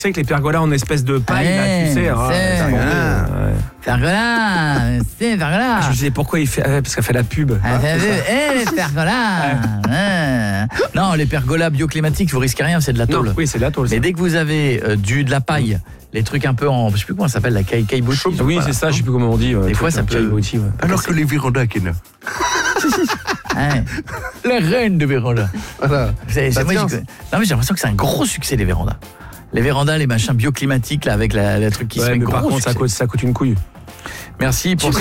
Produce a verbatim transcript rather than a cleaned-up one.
sais que les pergolas en espèce de paille, Ouais, là, tu sais. Ah, c'est- c'est bon, ouais. Pergola, c'est pergola. Ah, je me disais pourquoi il fait. Ah, parce qu'elle fait la pub. Ah, t'as vu, eh, les pergolas. Ouais. Non, les pergolas bioclimatiques, vous risquez rien, c'est de la tôle. Non, oui, c'est de la tôle. Mais dès que vous avez euh, du de la paille, les trucs un peu en, je sais plus comment ça s'appelle, la caille caille boutique. Oui, c'est ça, je sais plus comment on dit. Des fois, ça peut. Alors que les vérandas, Ken. Ouais. La reine de véranda. Voilà. C'est, c'est Ça moi, tient. j'y- non mais j'ai l'impression que c'est un gros succès les vérandas. Les vérandas, les machins bioclimatiques là avec la, la truc qui se Ouais, fait mais gros par contre, ça succès. coûte, ça coûte une couille. Merci pour